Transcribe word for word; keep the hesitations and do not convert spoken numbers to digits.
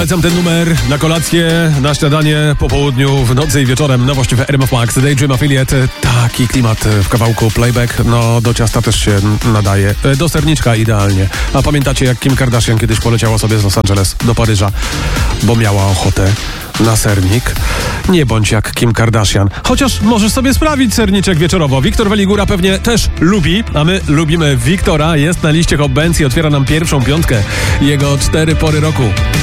Polecam ten numer na kolację, na śniadanie, po południu, w nocy i wieczorem. Nowość w R M F Max, Daydream Affiliate. Taki klimat w kawałku playback, no do ciasta też się nadaje. Do serniczka idealnie. A pamiętacie, jak Kim Kardashian kiedyś poleciała sobie z Los Angeles do Paryża, bo miała ochotę na sernik? Nie bądź jak Kim Kardashian. Chociaż możesz sobie sprawić serniczek wieczorowo. Wiktor Weligura pewnie też lubi, a my lubimy Wiktora. Jest na liście Hot Bands i otwiera nam pierwszą piątkę. Jego cztery pory roku.